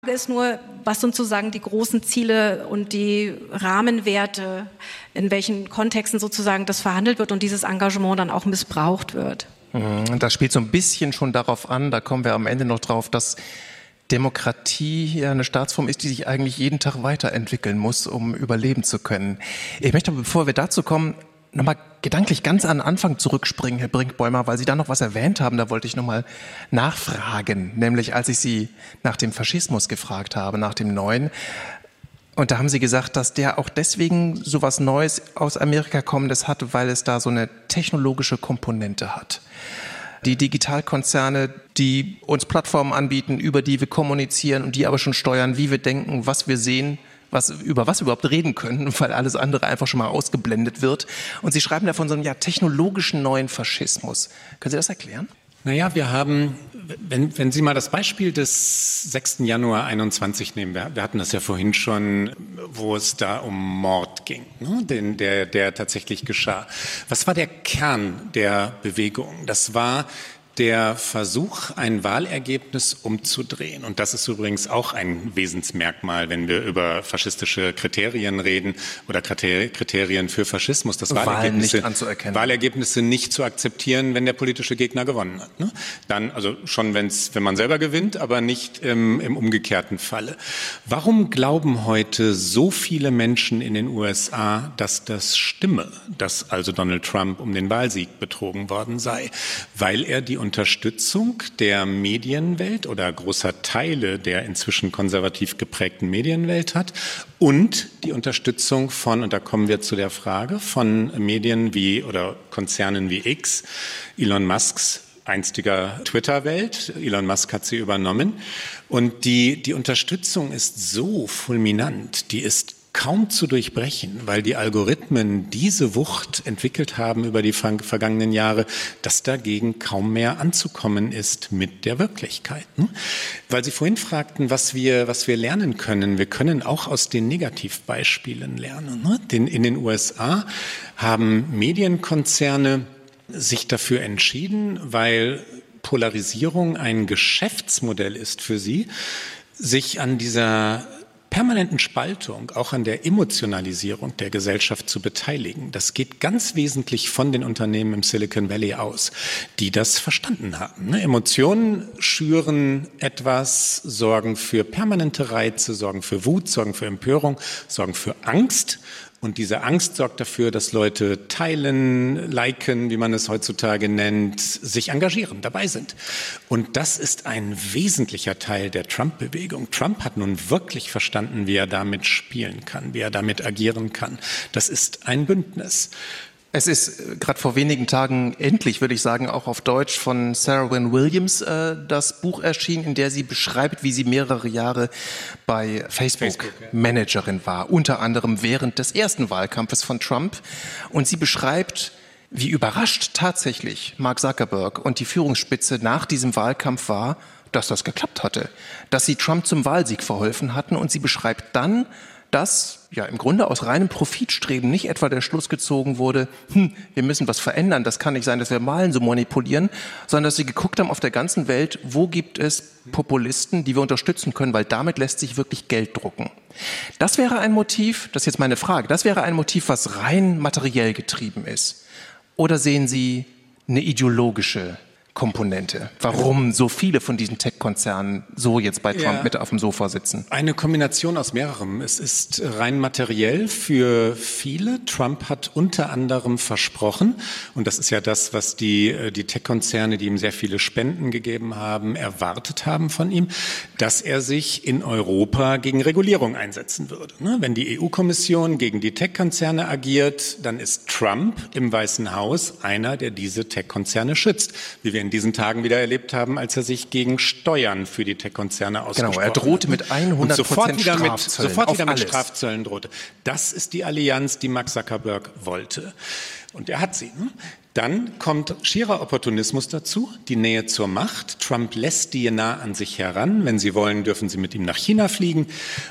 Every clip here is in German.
Ist nur, was sind sozusagen die großen Ziele und die Rahmenwerte, in welchen Kontexten sozusagen das verhandelt wird und dieses Engagement dann auch missbraucht wird. Das spielt so ein bisschen schon darauf an, da kommen wir am Ende noch drauf, dass Demokratie ja eine Staatsform ist, die sich eigentlich jeden Tag weiterentwickeln muss, um überleben zu können. Ich möchte aber, bevor wir dazu kommen, nochmal gedanklich ganz an den Anfang zurückspringen, Herr Brinkbäumer, weil Sie da noch was erwähnt haben, da wollte ich nochmal nachfragen, nämlich als ich Sie nach dem Faschismus gefragt habe, nach dem Neuen. Und da haben Sie gesagt, dass der auch deswegen so was Neues aus Amerika Kommendes hat, weil es da so eine technologische Komponente hat. Die Digitalkonzerne, die uns Plattformen anbieten, über die wir kommunizieren und die aber schon steuern, wie wir denken, was wir sehen, über was wir überhaupt reden können, weil alles andere einfach schon mal ausgeblendet wird. Und Sie schreiben da von so einem technologischen neuen Faschismus. Können Sie das erklären? Naja, wir haben, wenn Sie mal das Beispiel des 6. Januar 21 nehmen, wir hatten das ja vorhin schon, wo es da um Mord ging, ne, der tatsächlich geschah. Was war der Kern der Bewegung? Das war der Versuch, ein Wahlergebnis umzudrehen. Und das ist übrigens auch ein Wesensmerkmal, wenn wir über faschistische Kriterien reden oder Kriterien für Faschismus. Das Wahlergebnisse nicht zu akzeptieren, wenn der politische Gegner gewonnen hat. Ne? Dann, also schon wenn man selber gewinnt, aber nicht im umgekehrten Falle. Warum glauben heute so viele Menschen in den USA, dass das stimme, dass also Donald Trump um den Wahlsieg betrogen worden sei? Weil er die Unterstützung der Medienwelt oder großer Teile der inzwischen konservativ geprägten Medienwelt hat und die Unterstützung von, und da kommen wir zu der Frage, von Medien wie oder Konzernen wie X, Elon Musks einstiger Twitter-Welt. Elon Musk hat sie übernommen. Und die Unterstützung ist so fulminant, die ist kaum zu durchbrechen, weil die Algorithmen diese Wucht entwickelt haben über die vergangenen Jahre, dass dagegen kaum mehr anzukommen ist mit der Wirklichkeit. Weil Sie vorhin fragten, was wir lernen können. Wir können auch aus den Negativbeispielen lernen. In den USA haben Medienkonzerne sich dafür entschieden, weil Polarisierung ein Geschäftsmodell ist für sie, sich an dieser permanenten Spaltung, auch an der Emotionalisierung der Gesellschaft zu beteiligen. Das geht ganz wesentlich von den Unternehmen im Silicon Valley aus, die das verstanden haben. Emotionen schüren etwas, sorgen für permanente Reize, sorgen für Wut, sorgen für Empörung, sorgen für Angst. Und diese Angst sorgt dafür, dass Leute teilen, liken, wie man es heutzutage nennt, sich engagieren, dabei sind. Und das ist ein wesentlicher Teil der Trump-Bewegung. Trump hat nun wirklich verstanden, wie er damit spielen kann, wie er damit agieren kann. Das ist ein Bündnis. Es ist gerade vor wenigen Tagen endlich, würde ich sagen, auch auf Deutsch von Sarah Wynne Williams das Buch erschienen, in der sie beschreibt, wie sie mehrere Jahre bei Facebook Managerin war, unter anderem während des ersten Wahlkampfes von Trump. Und sie beschreibt, wie überrascht tatsächlich Mark Zuckerberg und die Führungsspitze nach diesem Wahlkampf war, dass das geklappt hatte, dass sie Trump zum Wahlsieg verholfen hatten. Und sie beschreibt dann, dass ja im Grunde aus reinem Profitstreben nicht etwa der Schluss gezogen wurde, wir müssen was verändern, das kann nicht sein, dass wir Wahlen so manipulieren, sondern dass sie geguckt haben auf der ganzen Welt, wo gibt es Populisten, die wir unterstützen können, weil damit lässt sich wirklich Geld drucken. Das wäre ein Motiv, das ist jetzt meine Frage, das wäre ein Motiv, was rein materiell getrieben ist. Oder sehen Sie eine ideologische Komponente? Warum so viele von diesen Tech-Konzernen so jetzt bei Trump mit auf dem Sofa sitzen? Eine Kombination aus mehrerem. Es ist rein materiell für viele. Trump hat unter anderem versprochen, und das ist ja das, was die Tech-Konzerne, die ihm sehr viele Spenden gegeben haben, erwartet haben von ihm, dass er sich in Europa gegen Regulierung einsetzen würde. Wenn die EU-Kommission gegen die Tech-Konzerne agiert, dann ist Trump im Weißen Haus einer, der diese Tech-Konzerne schützt, wie wir in diesen Tagen wieder erlebt haben, als er sich gegen Steuern für die Tech-Konzerne ausgesprochen hat. Genau, er drohte mit 100% sofort wieder mit alles. Strafzöllen drohte. Das ist die Allianz, die Mark Zuckerberg wollte. Und er hat sie. Dann kommt schierer Opportunismus dazu, die Nähe zur Macht. Trump lässt die nah an sich heran. Wenn sie wollen, dürfen sie mit ihm nach China fliegen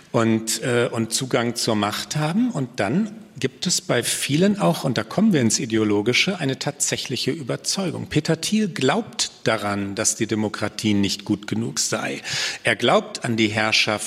und Zugang zur Macht haben. Und dann gibt es bei vielen auch, und da kommen wir ins Ideologische, eine tatsächliche Überzeugung. Peter Thiel glaubt daran, dass die Demokratie nicht gut genug sei. Er glaubt an die Herrschaft